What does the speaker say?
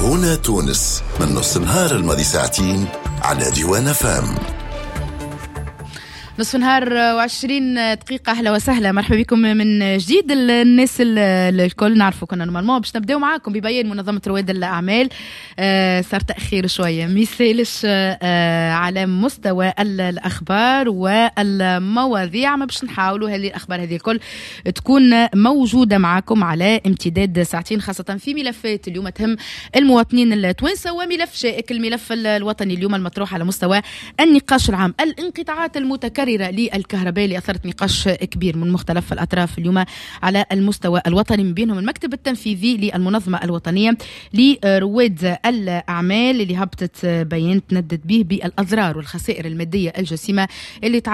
هنا تونس من نص النهار الماضي ساعتين على ديوان فام. نصف نهار و20 دقيقة. أهلا وسهلا، مرحبا بكم من جديد. الناس الكل نعرفوا كنا نورمالمون باش نبداو معاكم ببيان منظمة رواد الأعمال. صار تأخير شوية، ميسالش على مستوى الأخبار والمواضيع، ما باش نحاولوا هذه الأخبار هذه الكل تكون موجودة معاكم على امتداد ساعتين، خاصة في ملفات اليوم تهم المواطنين التوانسة وملف شائك، الملف الوطني اليوم المطروح على مستوى النقاش العام. الانقطاعات المتكررة للكهرباء اللي أثرت نقاش كبير من مختلف الأطراف اليوم على المستوى الوطني، من بينهم المكتب التنفيذي للمنظمة الوطنية لرواد الأعمال اللي هبطت بيان تندد به بالأضرار والخسائر المادية الجسيمة اللي